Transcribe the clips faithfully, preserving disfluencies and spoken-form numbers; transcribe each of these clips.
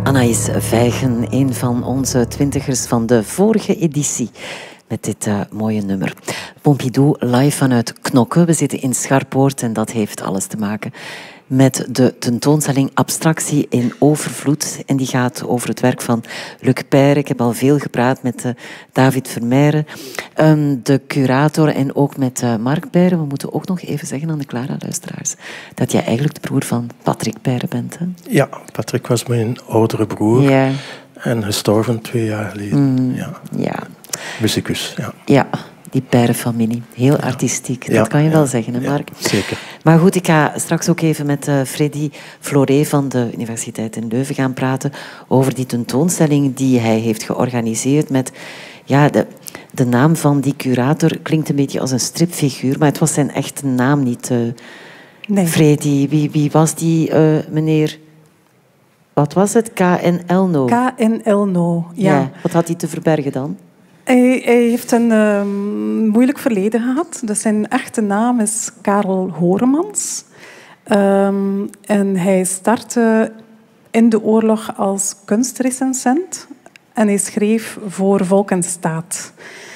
Anaïs Vijgen, een van onze twintigers van de vorige editie. Met dit uh, mooie nummer. Pompidou live vanuit Knokke. We zitten in Scharpoort en dat heeft alles te maken met de tentoonstelling Abstractie in Overvloed. En die gaat over het werk van Luc Peyre. Ik heb al veel gepraat met uh, David Vermeijren, um, de curator, en ook met uh, Mark Peyre. We moeten ook nog even zeggen aan de Clara-luisteraars dat jij eigenlijk de broer van Patrick Peyre bent. Hè? Ja, Patrick was mijn oudere broer. Ja. En gestorven twee jaar geleden. Mm, ja. ja. Musicus, ja. Ja, die Peyre-familie. Heel ja. artistiek, dat ja, kan je ja, wel zeggen, hè, Mark? Ja, zeker. Maar goed, ik ga straks ook even met uh, Freddy Floré van de Universiteit in Leuven gaan praten over die tentoonstelling die hij heeft georganiseerd met... Ja, de, de naam van die curator klinkt een beetje als een stripfiguur, maar het was zijn echte naam niet. Uh, nee. Freddy, wie, wie was die uh, meneer... Wat was het? K N Elno. K N Elno, ja. ja. Wat had hij te verbergen dan? Hij, hij heeft een uh, moeilijk verleden gehad. Dus zijn echte naam is Karel Horemans. Um, en hij startte in de oorlog als kunstrecensent. En hij schreef voor Volk en Staat.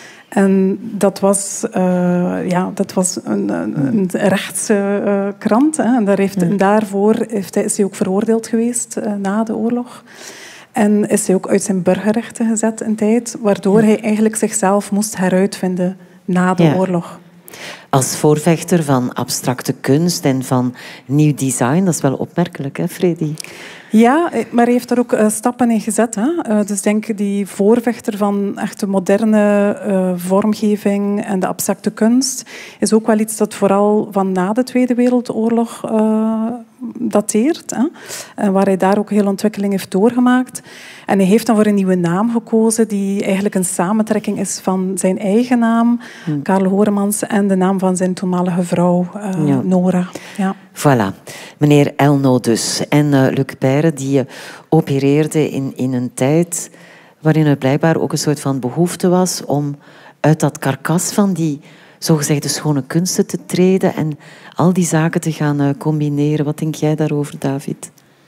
En dat was, uh, ja, dat was een, een, een rechtse uh, krant. Hè. En, daar heeft, ja. en daarvoor heeft hij, is hij ook veroordeeld geweest uh, na de oorlog. En is hij ook uit zijn burgerrechten gezet een tijd, waardoor ja. hij eigenlijk zichzelf moest heruitvinden na de ja. oorlog. Als voorvechter van abstracte kunst en van nieuw design, dat is wel opmerkelijk, hè, Freddy? Ja, maar hij heeft er ook uh, stappen in gezet. Hè? Uh, dus denk die voorvechter van echt de moderne uh, vormgeving en de abstracte kunst is ook wel iets dat vooral van na de Tweede Wereldoorlog uh, dateert. Hè? Uh, waar hij daar ook heel ontwikkeling heeft doorgemaakt. En hij heeft dan voor een nieuwe naam gekozen die eigenlijk een samentrekking is van zijn eigen naam, hmm. Karel Horemans, en de naam van zijn toenmalige vrouw, uh, ja. Nora. Ja. Voilà. Meneer Elno dus. En uh, Luc Peyre, die uh, opereerde in, in een tijd waarin er blijkbaar ook een soort van behoefte was om uit dat karkas van die zogezegde schone kunsten te treden en al die zaken te gaan uh, combineren. Wat denk jij daarover, David?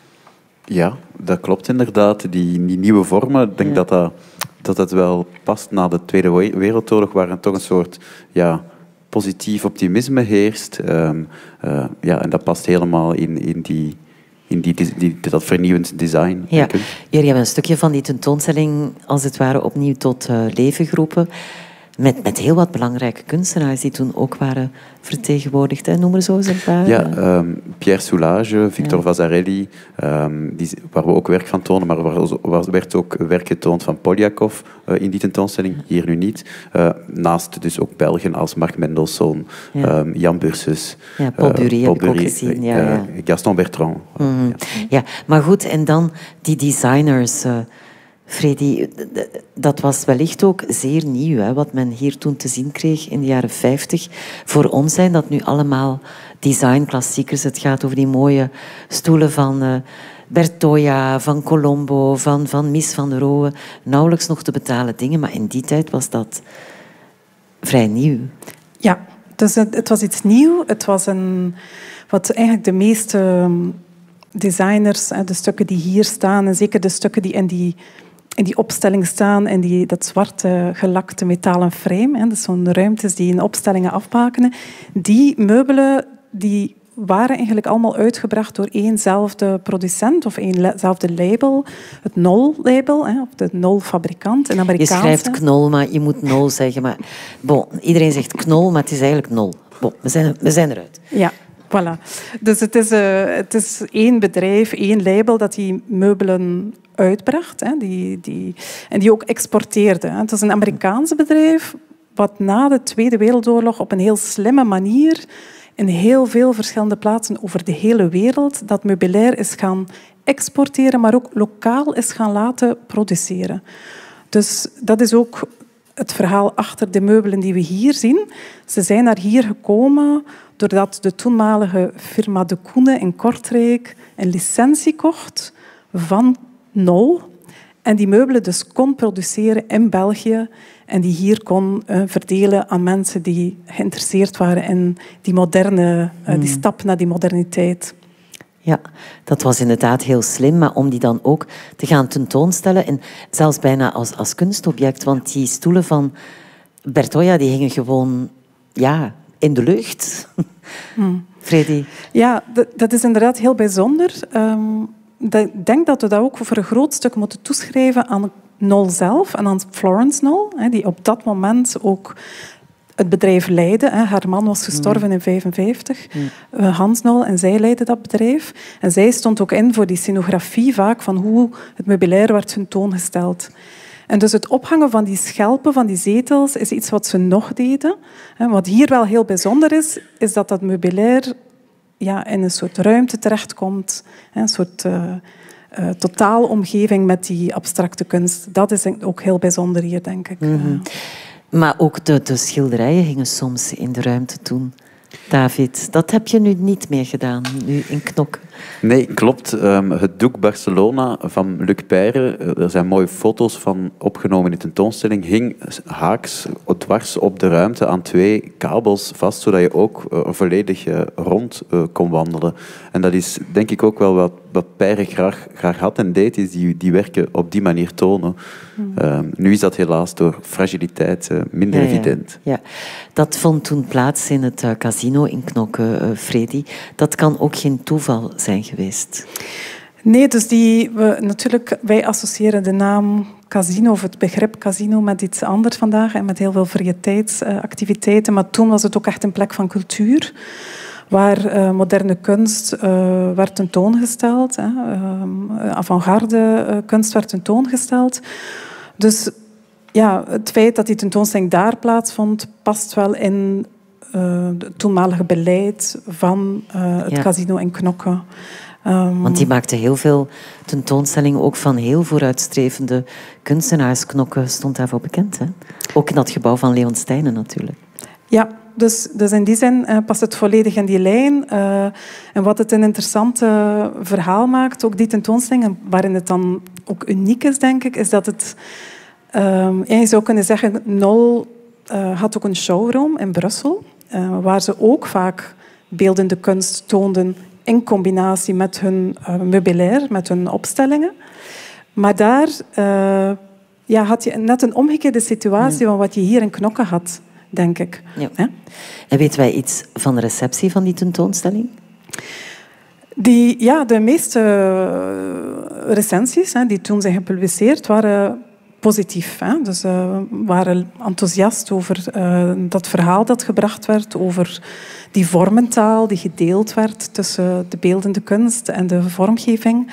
Ja, dat klopt inderdaad. Die, die nieuwe vormen, ik denk ja. dat, dat, dat het wel past na de Tweede Wereldoorlog, waar er toch een soort ja, positief optimisme heerst. Um, uh, ja, en dat past helemaal in, in, die, in die, die, die, dat vernieuwend design. Ja. Jullie hebben een stukje van die tentoonstelling als het ware opnieuw tot uh, leven geroepen. Met, met heel wat belangrijke kunstenaars die toen ook waren vertegenwoordigd. Hè? Noem er zo eens een paar. Ja, um, Pierre Soulages, Victor ja. Vasarely, um, die, waar we ook werk van tonen, maar waar, waar werd ook werk getoond van Polyakov uh, in die tentoonstelling, hier nu niet. Uh, naast dus ook Belgen als Marc Mendelssohn, ja. um, Jan Burses, ja, Paul Bury, uh, Paul Bury, heb ik ook gezien. Ja, uh, ja. Gaston Bertrand. Mm. Ja. ja, maar goed, en dan die designers... Uh, Freddy, dat was wellicht ook zeer nieuw, hè, wat men hier toen te zien kreeg in de jaren vijftig. Voor ons zijn dat nu allemaal designklassiekers. Het gaat over die mooie stoelen van uh, Bertoia, van Colombo, van, van Mies van der Rohe. Nauwelijks nog te betalen dingen, maar in die tijd was dat vrij nieuw. Ja, dus het, het was iets nieuw. Het was een, wat eigenlijk de meeste designers, de stukken die hier staan, en zeker de stukken die in die... in die opstelling staan en die, dat zwarte gelakte metalen frame, hè, dus zo'n ruimtes die in opstellingen afbakenen, die meubelen die waren eigenlijk allemaal uitgebracht door éénzelfde producent of éénzelfde label, het Knoll-label, hè, of de Knoll-fabrikant. Een Amerikaanse. Je schrijft Knoll, maar je moet Knoll zeggen. Maar, bon, iedereen zegt Knoll, maar het is eigenlijk Knoll. Bon, we zijn, we zijn eruit. Ja. Voilà. Dus het is, uh, het is één bedrijf, één label dat die meubelen uitbracht. Hè, die, die, en die ook exporteerde. Hè. Het is een Amerikaans bedrijf wat na de Tweede Wereldoorlog op een heel slimme manier in heel veel verschillende plaatsen over de hele wereld dat meubilair is gaan exporteren, maar ook lokaal is gaan laten produceren. Dus dat is ook het verhaal achter de meubelen die we hier zien. Ze zijn naar hier gekomen doordat de toenmalige firma De Koene in Kortrijk een licentie kocht van Knoll en die meubelen dus kon produceren in België en die hier kon uh, verdelen aan mensen die geïnteresseerd waren in die moderne, uh, die stap naar die moderniteit. Ja, dat was inderdaad heel slim, maar om die dan ook te gaan tentoonstellen en zelfs bijna als, als kunstobject, want die stoelen van Bertoia die hingen gewoon ja, in de lucht. Hmm. Freddy? Ja, dat, dat is inderdaad heel bijzonder. Um, ik denk dat we dat ook voor een groot stuk moeten toeschrijven aan Knoll zelf en aan Florence Knoll, die op dat moment ook het bedrijf leidde. Haar man was gestorven in negentien vijfenvijftig, mm. Hans Knoll, en zij leidde dat bedrijf. En zij stond ook in voor die scenografie vaak van hoe het meubilair werd tentoongesteld. En dus het ophangen van die schelpen, van die zetels, is iets wat ze nog deden. Wat hier wel heel bijzonder is, is dat dat meubilair ja, in een soort ruimte terechtkomt. Een soort uh, uh, totaalomgeving met die abstracte kunst. Dat is ook heel bijzonder hier, denk ik. Mm-hmm. Maar ook de, de schilderijen hingen soms in de ruimte toen. David, dat heb je nu niet meer gedaan, nu in Knokke. Nee, klopt. Um, het doek Barcelona van Luc Peyre, er zijn mooie foto's van opgenomen in de tentoonstelling, hing haaks dwars op de ruimte aan twee kabels vast, zodat je ook uh, volledig uh, rond uh, kon wandelen. En dat is denk ik ook wel wat, wat Peyre graag, graag had en deed, is die, die werken op die manier tonen. Hmm. Um, nu is dat helaas door fragiliteit uh, minder ja, ja, evident. Ja. Dat vond toen plaats in het uh, casino in Knokke, uh, Freddy. Dat kan ook geen toeval zijn geweest. Nee, dus die, we, natuurlijk, wij associëren de naam casino of het begrip casino met iets anders vandaag en met heel veel variëteitsactiviteiten. Maar toen was het ook echt een plek van cultuur, waar uh, moderne kunst uh, werd tentoongesteld, hè. Uh, avant-garde uh, kunst werd tentoongesteld. Dus ja, het feit dat die tentoonstelling daar plaatsvond, past wel in uh, het toenmalige beleid van uh, het ja. casino in Knokke. Um, Want die maakte heel veel tentoonstellingen, ook van heel vooruitstrevende kunstenaars. Knokke stond daarvoor bekend, hè? Ook in dat gebouw van Leon Steijnen natuurlijk. Ja, dus, dus in die zin uh, past het volledig in die lijn. Uh, en wat het een interessant uh, verhaal maakt, ook die tentoonstelling, waarin het dan ook uniek is, denk ik, is dat het... Um, ja, je zou kunnen zeggen, Knoll uh, had ook een showroom in Brussel, uh, waar ze ook vaak beeldende kunst toonden in combinatie met hun uh, meubilair, met hun opstellingen. Maar daar uh, ja, had je net een omgekeerde situatie ja. van wat je hier in Knokke had, denk ik. Ja. Ja? En weten wij iets van de receptie van die tentoonstelling? Die, ja, de meeste recensies hè, die toen zijn gepubliceerd waren positief. Hè? Dus we uh, waren enthousiast over uh, dat verhaal dat gebracht werd, over die vormentaal die gedeeld werd tussen de beeldende kunst en de vormgeving.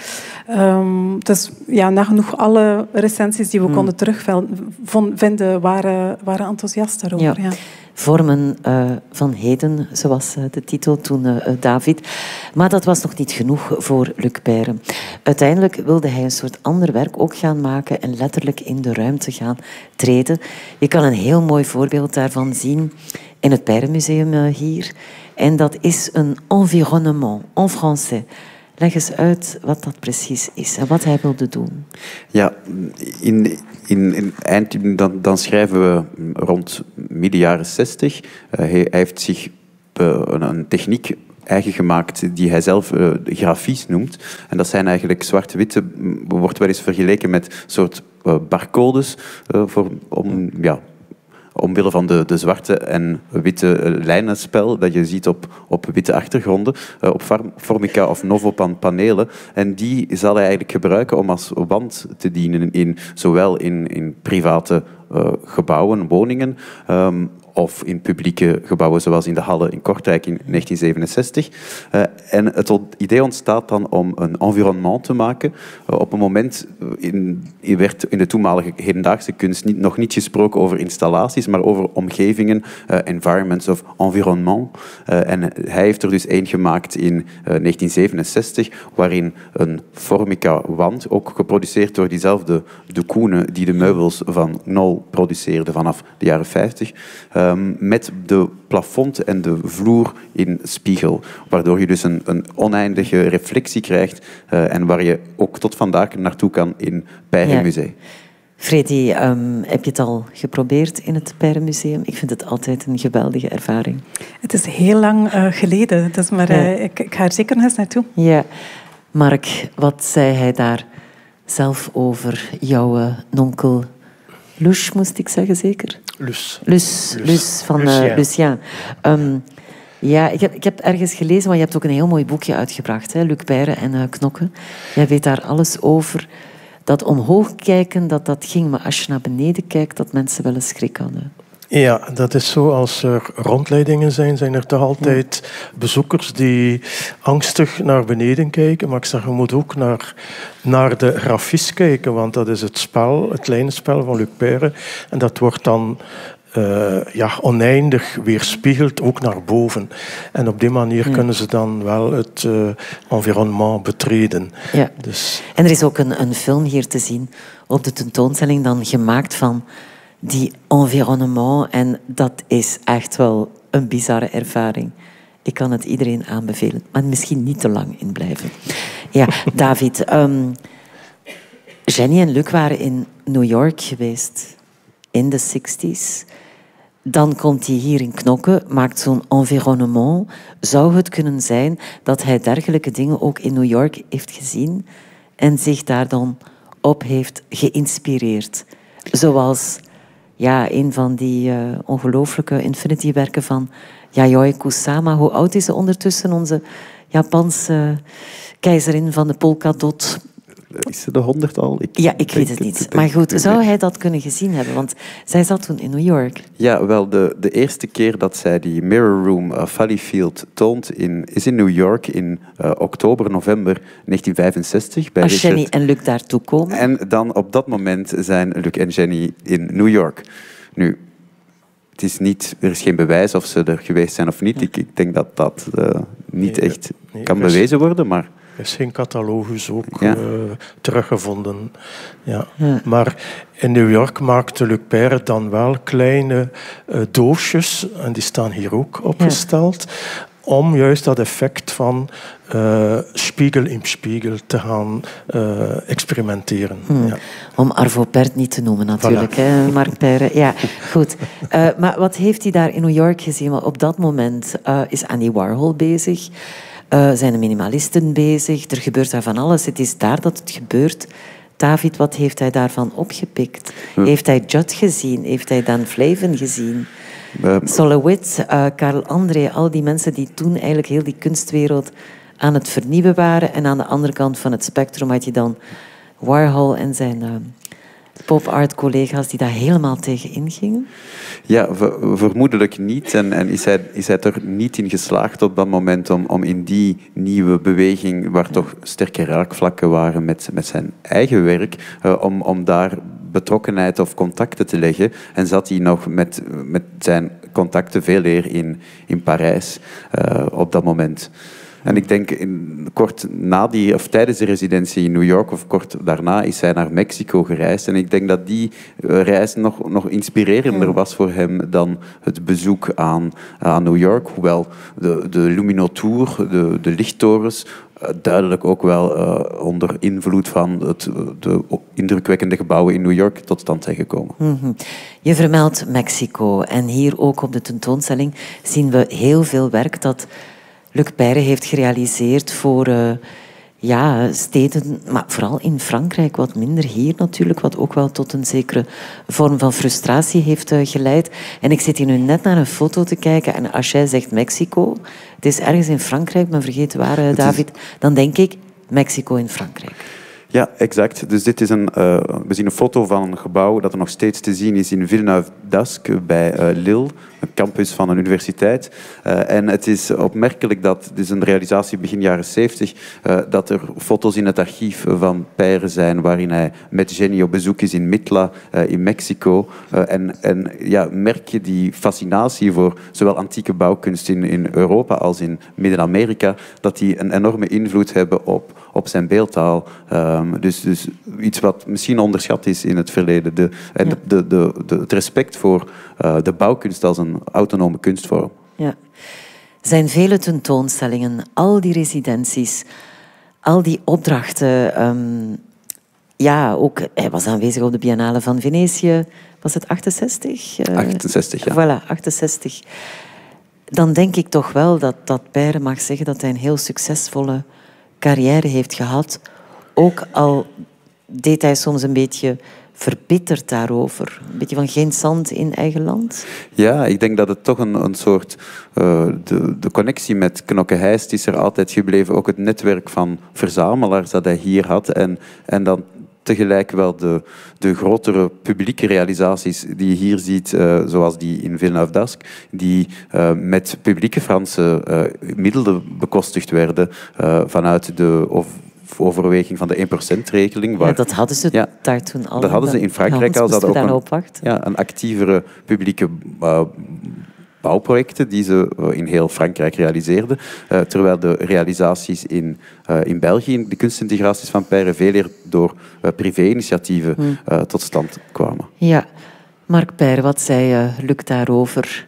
Um, dus ja, nagenoeg alle recensies die we hmm. konden terugvinden waren, waren enthousiast daarover. Ja. Ja. Vormen uh, van heden, zoals uh, de titel toen, uh, David. Maar dat was nog niet genoeg voor Luc Peyre. Uiteindelijk wilde hij een soort ander werk ook gaan maken en letterlijk in de ruimte gaan treden. Je kan een heel mooi voorbeeld daarvan zien in het Peyre Museum uh, hier. En dat is een environnement, en français. Leg eens uit wat dat precies is en wat hij wilde doen. Ja, in, in, in eind, dan, dan schrijven we rond midden jaren zestig. Uh, hij, hij heeft zich uh, een, een techniek eigen gemaakt die hij zelf uh, grafies noemt. En dat zijn eigenlijk zwart-witte, wordt wel eens vergeleken met soort uh, barcodes uh, voor, om... Ja, omwille van de, de zwarte en witte lijnenspel dat je ziet op, op witte achtergronden, op Formica of Novopan panelen. En die zal hij eigenlijk gebruiken om als wand te dienen, in, zowel in, in private uh, gebouwen, woningen, um, of in publieke gebouwen zoals in de Halle in Kortrijk in negentien zevenenzestig. Uh, en het idee ontstaat dan om een environnement te maken. Uh, op een moment in, in werd in de toenmalige hedendaagse kunst niet, nog niet gesproken over installaties, maar over omgevingen, uh, environments of environnement. Uh, en hij heeft er dus één gemaakt in uh, negentien zevenenzestig, waarin een Formica-wand, ook geproduceerd door diezelfde de Koenen die de meubels van Knoll produceerde vanaf de jaren vijftig, um, met de plafond en de vloer in spiegel, waardoor je dus een, een oneindige reflectie krijgt uh, en waar je ook tot vandaag naartoe kan in Peyre Museum. Ja. Freddy, um, heb je het al geprobeerd in het Peyre-museum? Ik vind het altijd een geweldige ervaring. Het is heel lang uh, geleden, dus maar uh, ja. ik, ik ga er zeker nog eens naartoe. Ja. Mark, wat zei hij daar zelf over jouw uh, nonkel Luce, moest ik zeggen, zeker? Luce. Luce, Luce. Luce van uh, Lucien. Lucien. Um, ja, ik heb, ik heb ergens gelezen, maar je hebt ook een heel mooi boekje uitgebracht, hè? Luc Peyre en uh, Knokke. Jij weet daar alles over. Dat omhoog kijken, dat dat ging, maar als je naar beneden kijkt, dat mensen wel eens schrik hadden. Ja, dat is zo. Als er rondleidingen zijn, zijn er toch altijd ja. bezoekers die angstig naar beneden kijken. Maar ik zeg, je moet ook naar, naar de grafies kijken, want dat is het spel, het kleine spel van Luc Peyre. En dat wordt dan uh, ja, oneindig weerspiegeld, ook naar boven. En op die manier ja. kunnen ze dan wel het uh, environnement betreden. Ja. Dus. En er is ook een, een film hier te zien op de tentoonstelling dan gemaakt van die environnement. En dat is echt wel een bizarre ervaring. Ik kan het iedereen aanbevelen, maar misschien niet te lang in blijven. Ja, David. Um, Jenny en Luc waren in New York geweest in de zestig's. Dan komt hij hier in Knokke, maakt zo'n environnement. Zou het kunnen zijn dat hij dergelijke dingen ook in New York heeft gezien en zich daar dan op heeft geïnspireerd? Zoals ja, een van die uh, ongelooflijke Infinity-werken van Yayoi Kusama. Hoe oud is ze ondertussen, onze Japanse keizerin van de polkadot? Is ze de honderd al? Ik ja, ik weet het niet. Het, maar goed, zou hij dat kunnen gezien hebben? Want zij zat toen in New York. Ja, wel, de, de eerste keer dat zij die Mirror Room uh, Valleyfield toont, in, is in New York in uh, oktober, november negentien vijfenzestig. Bij Als Richard. Jenny en Luc daartoe komen. En dan op dat moment zijn Luc en Jenny in New York. Nu, het is niet, er is geen bewijs of ze er geweest zijn of niet. Ik, ik denk dat dat uh, niet nee, echt nee, kan bewezen worden, maar... Er is geen catalogus ook ja. uh, teruggevonden. Ja. Ja. Maar in New York maakte Luc Peyre dan wel kleine uh, doosjes, en die staan hier ook opgesteld, ja. om juist dat effect van uh, spiegel in spiegel te gaan uh, experimenteren. Hmm. Ja. Om Arvo Pärt niet te noemen natuurlijk, voilà. hè, Mark Peyre. Ja, goed. Uh, maar wat heeft hij daar in New York gezien? Want op dat moment uh, is Andy Warhol bezig. Uh, zijn de minimalisten bezig. Er gebeurt daar van alles. Het is daar dat het gebeurt. David, wat heeft hij daarvan opgepikt? Hm. Heeft hij Judd gezien? Heeft hij Dan Flavin gezien? Uh, Solowitz, uh, Karl André, al die mensen die toen eigenlijk heel die kunstwereld aan het vernieuwen waren. En aan de andere kant van het spectrum had je dan Warhol en zijn uh, pop-art-collega's die daar helemaal tegen ingingen. Ja, ver, vermoedelijk niet. En, en is, hij, is hij er niet in geslaagd op dat moment om, om in die nieuwe beweging, waar ja. toch sterke raakvlakken waren met, met zijn eigen werk, uh, om, om daar betrokkenheid of contacten te leggen. En zat hij nog met, met zijn contacten veel eer in, in Parijs uh, op dat moment. En ik denk, in, kort na die, of tijdens de residentie in New York, of kort daarna, is hij naar Mexico gereisd. En ik denk dat die reis nog, nog inspirerender was voor hem dan het bezoek aan, aan New York. Hoewel de, de Luminotour, de, de lichttorens, duidelijk ook wel uh, onder invloed van het, de indrukwekkende gebouwen in New York tot stand zijn gekomen. Mm-hmm. Je vermeldt Mexico. En hier ook op de tentoonstelling zien we heel veel werk dat Luc Peyre heeft gerealiseerd voor uh, ja, steden, maar vooral in Frankrijk, wat minder hier natuurlijk, wat ook wel tot een zekere vorm van frustratie heeft uh, geleid. En ik zit hier nu net naar een foto te kijken en als jij zegt Mexico, het is ergens in Frankrijk, maar vergeet waar, uh, David, dan denk ik Mexico in Frankrijk. Ja, exact. Dus dit is een, uh, we zien een foto van een gebouw dat er nog steeds te zien is in Villeneuve-d'Ascq bij uh, Lille, een campus van een universiteit. Uh, en het is opmerkelijk dat, dit is een realisatie begin jaren zeventig, uh, dat er foto's in het archief van Peyre zijn waarin hij met Jenny op bezoek is in Mitla, uh, in Mexico. Uh, en en ja, merk je die fascinatie voor zowel antieke bouwkunst in, in Europa als in Midden-Amerika, dat die een enorme invloed hebben op, op zijn beeldtaal. Uh, Dus, dus iets wat misschien onderschat is in het verleden. De, en ja. de, de, de, het respect voor uh, de bouwkunst als een autonome kunstvorm. Ja. Zijn vele tentoonstellingen, al die residenties, al die opdrachten. Um, ja, ook, hij was aanwezig op de Biennale van Venetië. Was het achtenzestig? Uh, achtenzestig, ja. Voilà, achtenzestig. Dan denk ik toch wel dat, dat Peyre mag zeggen dat hij een heel succesvolle carrière heeft gehad. Ook al deed hij soms een beetje verbitterd daarover. Een beetje van geen zand in eigen land. Ja, ik denk dat het toch een, een soort... Uh, de, de connectie met Knokke Heist is er altijd gebleven. Ook het netwerk van verzamelaars dat hij hier had. En, en dan tegelijk wel de, de grotere publieke realisaties die je hier ziet, uh, zoals die in Villeneuve d'Ascq, die uh, met publieke Franse uh, middelen bekostigd werden uh, vanuit de... Of, overweging van de één procent-regeling. Ja, dat hadden ze ja, daar toen al. Dat hadden ze in Frankrijk al. Ze hadden ook een, ja, een actievere publieke uh, bouwprojecten die ze uh, in heel Frankrijk realiseerden. Uh, terwijl de realisaties in, uh, in België, de kunstintegraties van Peyre, veel eer door uh, privé-initiatieven hmm. uh, tot stand kwamen. Ja, Marc Peyre, wat zei uh, Luc daarover?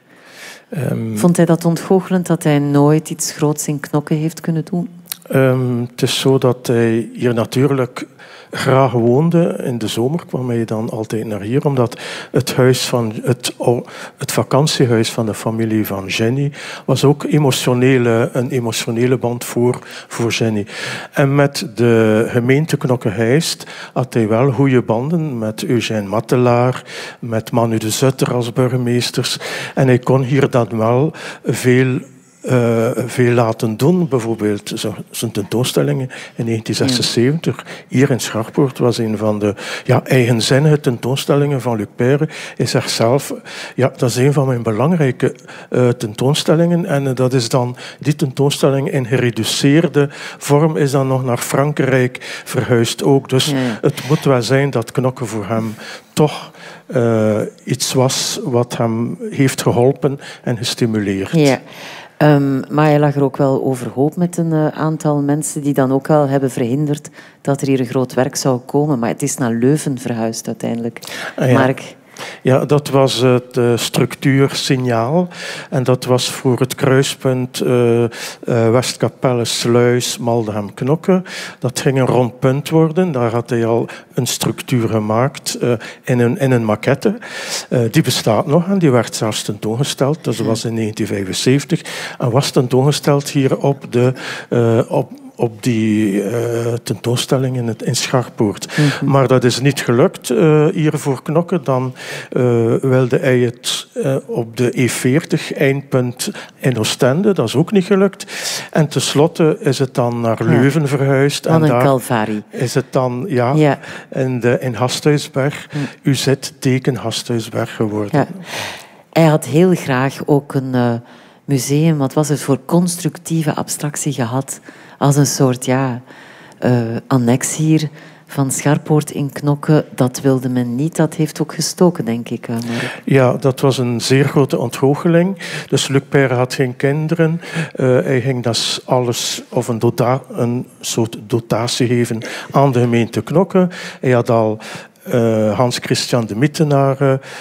Um, Vond hij dat ontgoochelend dat hij nooit iets groots in Knokke heeft kunnen doen? Um, het is zo dat hij hier natuurlijk graag woonde. In de zomer kwam hij dan altijd naar hier, omdat het, huis van, het, het vakantiehuis van de familie van Jenny was ook emotionele, een emotionele band voor, voor Jenny. En met de gemeente Knokke-Heist had hij wel goede banden met Eugène Matelaar, met Manu de Zutter als burgemeesters. En hij kon hier dan wel veel... Uh, veel laten doen. Bijvoorbeeld zijn tentoonstellingen in negentien zesenzeventig. Ja. Hier in Scharpoort was een van de ja, eigenzinnige tentoonstellingen van Luc Peyre. Hij zegt zelf, ja, dat is een van mijn belangrijke uh, tentoonstellingen. En uh, dat is dan, die tentoonstelling in gereduceerde vorm is dan nog naar Frankrijk verhuisd ook. Dus ja. Het moet wel zijn dat Knokke voor hem toch uh, iets was wat hem heeft geholpen en gestimuleerd. Ja. Um, maar hij lag er ook wel overhoop met een uh, aantal mensen die dan ook wel hebben verhinderd dat er hier een groot werk zou komen. Maar het is naar Leuven verhuisd uiteindelijk. Ah, ja. Mark? Ja, dat was het uh, structuursignaal. En dat was voor het kruispunt uh, uh, Westkapelle, Sluis, Maldegem, Knokke. Dat ging een rond punt worden. Daar had hij al een structuur gemaakt uh, in, een, in een maquette. Uh, die bestaat nog en die werd zelfs tentoongesteld. Dat was in negentien vijfenzeventig. En was tentoongesteld hier op de... Uh, op op die uh, tentoonstelling in, het, in Scharpoort. Mm-hmm. Maar dat is niet gelukt uh, hier voor Knokke. Dan uh, wilde hij het uh, op de E veertig, eindpunt in Oostende. Dat is ook niet gelukt. En tenslotte is het dan naar Leuven ja. verhuisd. Van en een daar Calvarie. Is het dan ja, ja. in, de, in Hasthuisberg, mm. U Z teken Hasthuisberg geworden. Ja. Hij had heel graag ook een uh, museum, wat was het, voor constructieve abstractie gehad. Als een soort ja, uh, annex hier van Scharpoort in Knokke. Dat wilde men niet. Dat heeft ook gestoken, denk ik. Uh, ja, dat was een zeer grote ontgoocheling. Dus Luc Peyre had geen kinderen. Uh, hij ging dus alles, of een, dota- een soort dotatie geven aan de gemeente Knokke. Hij had al uh, Hans Christian de Mittenaar...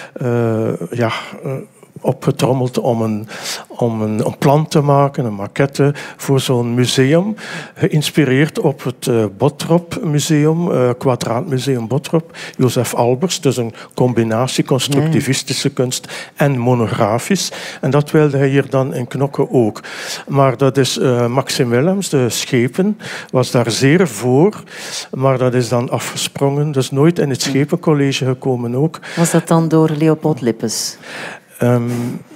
Uh, ja... Uh, opgetrommeld om een, om een, een plan te maken, een maquette voor zo'n museum. Geïnspireerd op het uh, Bottrop Museum, uh, Kwadraatmuseum Bottrop. Josef Albers, dus een combinatie constructivistische kunst en monografisch. En dat wilde hij hier dan in Knokke ook. Maar dat is uh, Maxim Willems, de schepen, was daar zeer voor. Maar dat is dan afgesprongen, dus nooit in het Schepencollege gekomen ook. Was dat dan door Leopold Lippes? Um,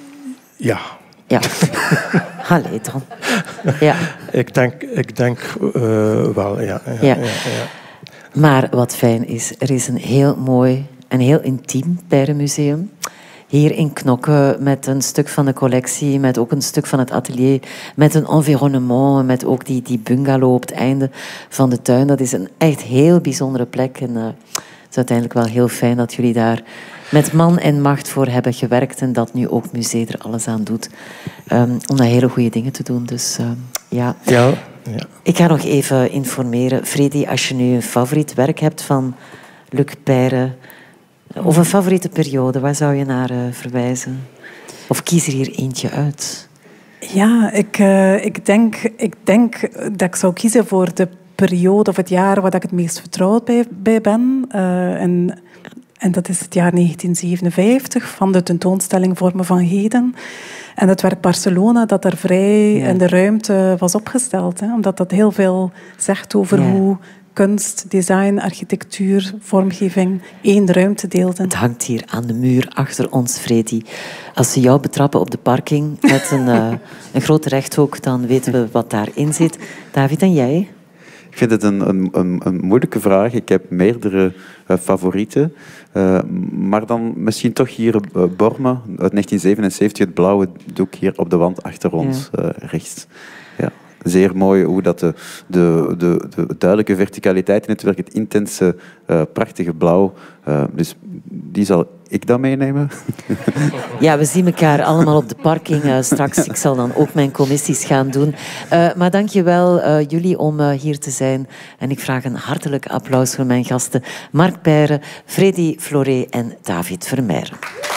ja. Ja. Allee dan. Ja. Ik denk, ik denk uh, wel, ja. Ja, ja. ja, ja. Maar wat fijn is, er is een heel mooi en heel intiem Peyre museum. Hier in Knokke met een stuk van de collectie, met ook een stuk van het atelier, met een environnement, met ook die, die bungalow op het einde van de tuin. Dat is een echt heel bijzondere plek. En uh, het is uiteindelijk wel heel fijn dat jullie daar met man en macht voor hebben gewerkt en dat nu ook Musée er alles aan doet um, om dat hele goede dingen te doen. Dus um, ja. ja, ja. Ik ga nog even informeren. Freddy, als je nu een favoriet werk hebt van Luc Peyre of een favoriete periode, waar zou je naar uh, verwijzen? Of kies er hier eentje uit? Ja, ik, uh, ik, denk, ik denk dat ik zou kiezen voor de periode of het jaar waar ik het meest vertrouwd bij, bij ben. Uh, en, en dat is het jaar negentien zevenenvijftig van de tentoonstelling Vormen van Heden. En het werk Barcelona dat daar vrij ja. in de ruimte was opgesteld. Hè, omdat dat heel veel zegt over ja. hoe kunst, design, architectuur, vormgeving één ruimte deelden. Het hangt hier aan de muur achter ons, Freddy. Als ze jou betrappen op de parking met een, uh, een grote rechthoek, dan weten we wat daarin zit. David, en jij? Ik vind het een, een, een, een moeilijke vraag. Ik heb meerdere uh, favorieten. Uh, maar dan misschien toch hier uh, Borma uit negentien zevenenzeventig, het blauwe doek hier op de wand achter ons, ja. uh, rechts. Ja. Zeer mooi hoe dat de, de, de, de duidelijke verticaliteit in het werk, het intense, uh, prachtige blauw. Uh, dus die zal ik dan meenemen. Ja, we zien elkaar allemaal op de parking uh, straks. Ik zal dan ook mijn commissies gaan doen. Uh, maar dank je wel, uh, jullie, om uh, hier te zijn. En ik vraag een hartelijk applaus voor mijn gasten Mark Peyre, Freddy Floré en David Vermeijren.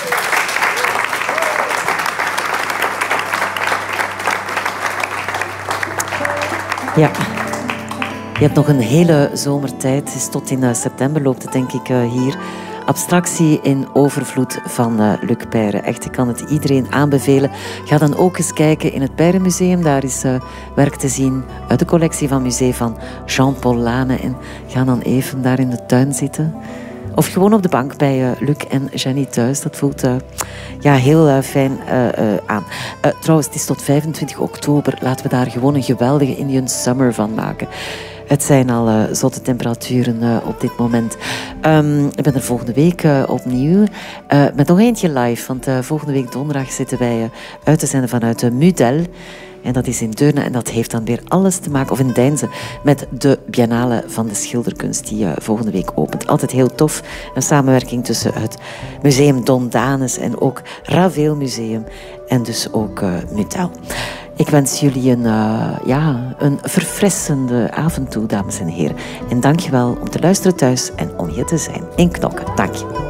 Ja, je hebt nog een hele zomertijd. Het is tot in uh, september loopt het, denk ik, uh, hier. Abstractie in overvloed van uh, Luc Peyre. Echt, ik kan het iedereen aanbevelen. Ga dan ook eens kijken in het Peyre Museum. Daar is uh, werk te zien uit de collectie van Museum van Jean-Paul Lane. En ga dan even daar in de tuin zitten. Of gewoon op de bank bij uh, Luc en Jenny thuis. Dat voelt uh, ja, heel uh, fijn uh, uh, aan. Uh, trouwens, het is tot vijfentwintig oktober. Laten we daar gewoon een geweldige Indian Summer van maken. Het zijn al uh, zotte temperaturen uh, op dit moment. Um, ik ben er volgende week uh, opnieuw. Uh, met nog eentje live. Want uh, volgende week donderdag zitten wij uh, uit te zenden vanuit de Mudel. En dat is in Deurne en dat heeft dan weer alles te maken, of in Deinze, met de Biennale van de Schilderkunst die uh, volgende week opent. Altijd heel tof. Een samenwerking tussen het Museum Don Danes en ook Ravel Museum en dus ook uh, Mudel. Ik wens jullie een, uh, ja, een verfrissende avond toe, dames en heren. En dank je wel om te luisteren thuis en om hier te zijn in Knokke. Dank je.